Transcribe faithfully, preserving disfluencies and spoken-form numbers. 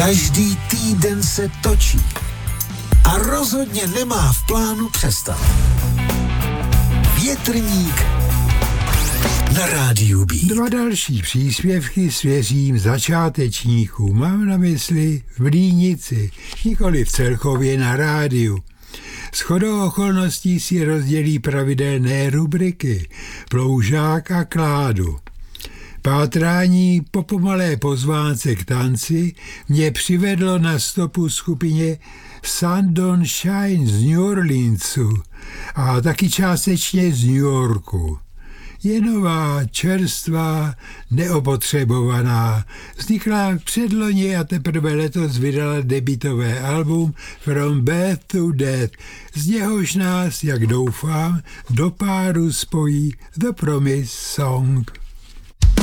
Každý týden se točí a rozhodně nemá v plánu přestat. Větrník na rádiu B. Dva další příspěvky svěřím začátečníkům. Mám na mysli v Línici, nikoli v celkově na rádiu. Shodou okolností si rozdělí pravidelné rubriky Ploužák a Kládu. Pátrání po pomalé pozvánce k tanci mě přivedlo na stopu skupině Sun Don't Shine z New Orleansu a taky částečně z New Yorku. Je nová, čerstvá, neopotřebovaná. Vznikla předloni a teprve letos vydala debutové album From Birth to Death, z něhož nás, jak doufám, do páru spojí The Promise Song.